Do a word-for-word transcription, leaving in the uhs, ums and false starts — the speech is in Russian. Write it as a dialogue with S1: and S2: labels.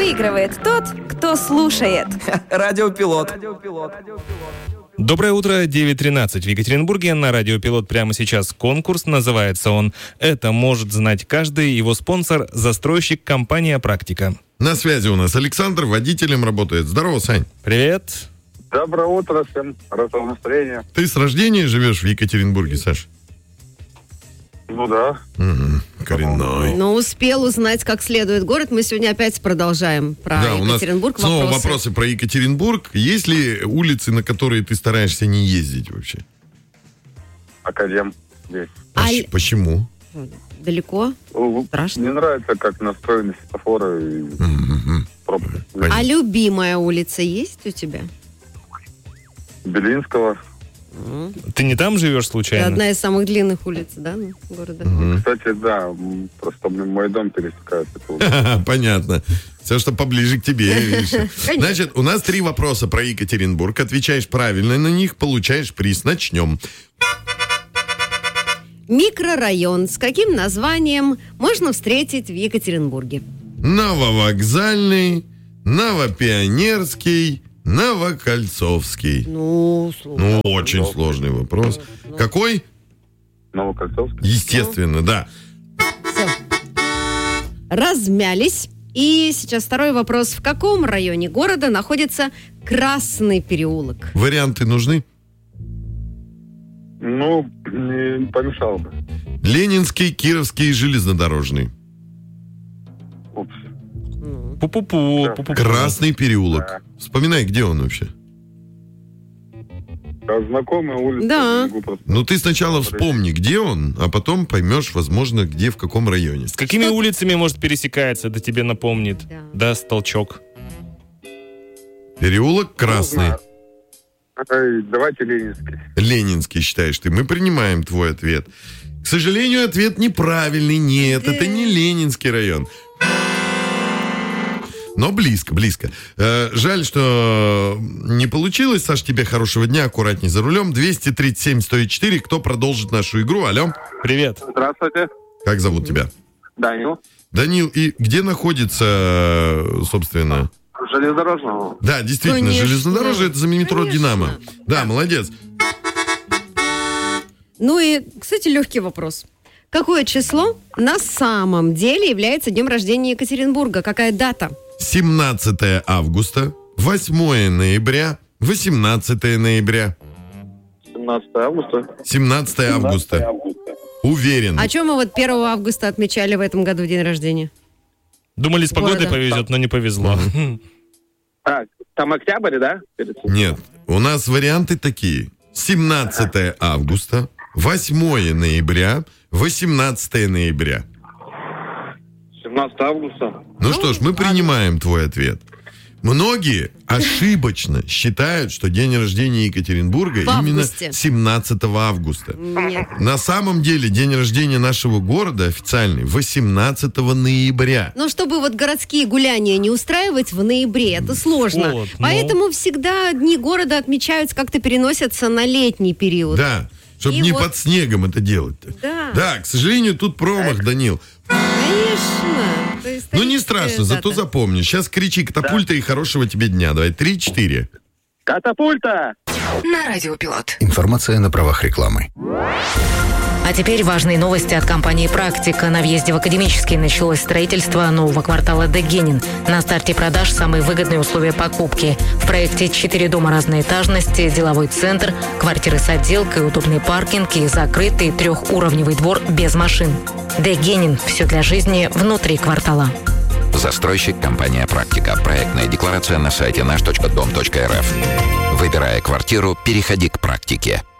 S1: Выигрывает тот, кто слушает.
S2: Радиопилот.
S3: Доброе утро, девять тринадцать в Екатеринбурге. На Радио Пилот прямо сейчас конкурс. Называется он «Это может знать каждый». Его спонсор – застройщик компания «Практика».
S4: На связи у нас Александр, водителем работает. Здорово, Сань.
S3: Привет.
S5: Доброе утро всем. Хорошего настроения.
S4: Ты с рождения живешь в Екатеринбурге, Саш?
S5: Ну да.
S4: Угу, коренной.
S6: Но успел узнать как следует город. Мы сегодня опять продолжаем про
S4: Да, у нас
S6: Екатеринбург.
S4: снова
S6: вопросы.
S4: вопросы про Екатеринбург. Есть ли улицы, на которые ты стараешься не ездить вообще?
S5: Академ здесь.
S6: А-
S4: Поч- Почему?
S6: Далеко?
S5: Ну,
S6: Страшно.
S5: Мне нравится, как настроены светофоры и
S4: Мгм.
S5: пробки.
S4: Понятно.
S6: А любимая улица есть у тебя?
S5: Белинского.
S3: Ты не там живешь
S6: Это
S3: случайно?
S6: одна из самых длинных улиц, да, ну, города?
S4: Мгм.
S5: Кстати, да, м, просто мне мой дом пересекает эту улицу.
S4: Понятно. Все, что поближе к тебе, видишь.
S6: Конечно.
S4: Значит, у нас три вопроса про Екатеринбург. Отвечаешь правильно на них, получаешь приз. Начнем.
S6: Микрорайон с каким названием можно встретить в Екатеринбурге?
S4: Нововокзальный, Новопионерский, Новокольцовский.
S6: Ну, слушай.
S4: Ну, очень сложный вопрос. Какой?
S5: Новокольцовский.
S4: Естественно, да.
S6: Всё. Размялись. И сейчас второй вопрос. В каком районе города находится Красный переулок?
S4: Варианты нужны?
S5: Ну, не помешал бы.
S4: Ленинский, Кировский, Железнодорожный.
S5: Упс.
S3: Пу-пу-пу,
S5: Да.
S3: пу-пу-пу.
S4: Красный переулок. Вспоминай, где он вообще.
S5: А знакомая улица.
S6: Да.
S5: не могу просто-
S4: Ну, ты сначала вспомни, где он, а потом поймешь, возможно, где, в каком районе.
S3: С какими улицами, может, пересекается, это тебе напомнит?
S6: Да.
S3: Даст толчок.
S4: Переулок Красный.
S5: Ну, Ай, давайте Ленинский.
S4: Ленинский, считаешь ты. Мы принимаем твой ответ. К сожалению, ответ неправильный. Нет, это не Ленинский район. Но близко, близко. Э, жаль, что не получилось. Саш, тебе хорошего дня, аккуратней за рулем. двести тридцать семь сто четыре. Кто продолжит нашу игру? Алло.
S3: Привет.
S5: Здравствуйте.
S4: Как зовут тебя?
S5: Данил.
S4: Данил, и где находится, собственно...
S5: Железнодорожного.
S4: Да, действительно,
S6: Конечно.
S4: железнодорожье, это за метро
S6: Конечно.
S4: «Динамо». Да, молодец.
S6: Ну и, кстати, легкий вопрос. Какое число на самом деле является днем рождения Екатеринбурга? Какая дата?
S4: семнадцатое августа, восьмое ноября, восемнадцатое ноября.
S5: семнадцатое августа.
S4: семнадцатое августа. Уверен.
S6: А чем мы вот первого августа отмечали в этом году день рождения?
S3: Думали, с погодой
S6: Города.
S3: повезет, но не повезло.
S5: Так, там октябрь, да?
S4: Нет, у нас варианты такие. семнадцатое августа, восьмое ноября, восемнадцатое ноября.
S5: семнадцатое августа.
S4: Ну что ж, мы принимаем твой ответ. Многие ошибочно считают, что день рождения Екатеринбурга
S6: В
S4: именно
S6: августе.
S4: семнадцатого августа.
S6: Нет.
S4: На самом деле день рождения нашего города официальный восемнадцатого ноября.
S6: Но чтобы вот городские гуляния не устраивать в ноябре, это сложно.
S3: Вот, ну.
S6: Поэтому всегда дни города отмечаются, как-то переносятся на летний период.
S4: Да, чтобы
S6: И
S4: не
S6: вот-
S4: под снегом это делать-то.
S6: Да.
S4: Да, к сожалению, тут промах, Данил.
S6: Конечно. Это
S4: Ну не
S6: историческая
S4: страшно, зато
S6: дата.
S4: запомни. Сейчас кричи «Катапульта» и хорошего тебе дня. Давай, три-четыре.
S5: Катапульта!
S1: На Радио Пилот.
S7: Информация на правах рекламы.
S8: А теперь важные новости от компании «Практика». На въезде в Академический началось строительство нового квартала Дегенин. На старте продаж самые выгодные условия покупки. В проекте четыре дома разной этажности, деловой центр, квартиры с отделкой, удобный паркинг и закрытый трехуровневый двор без машин. Дегенин. Все для жизни внутри квартала.
S7: Застройщик компания «Практика». Проектная декларация на сайте наш точка дом точка эр эф. Выбирая квартиру, переходи к «Практике».